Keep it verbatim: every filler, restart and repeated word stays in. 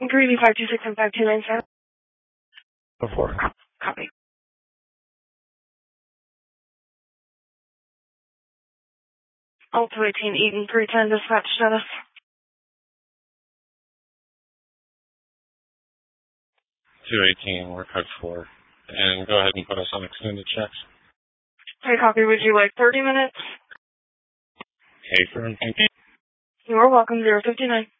Greedy five two six and five two nine seven. Before. Copy. All two eighteen Eden three ten dispatch status. two eighteen, we're code four. And go ahead and put us on extended checks. Okay, copy. Would you like thirty minutes? Okay, for thank you. You are welcome. zero fifty nine.